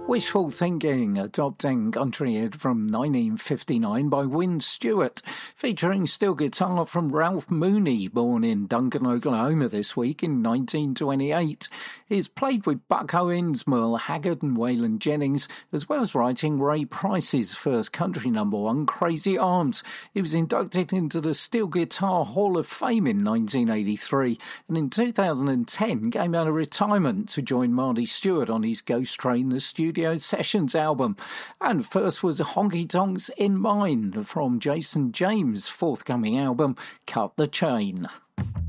Wishful Thinking, a top 10 country hit from 1959 by Wynn Stewart, featuring steel guitar from Ralph Mooney, born in Duncan, Oklahoma this week in 1928. He's played with Buck Owens, Merle Haggard and Waylon Jennings, as well as writing Ray Price's first country number one, Crazy Arms. He was inducted into the Steel Guitar Hall of Fame in 1983, and in 2010 came out of retirement to join Marty Stewart on his Ghost Train the Studio Sessions album. And first was Honky Tonks in Mine from Jason James' forthcoming album, Cut the Chain.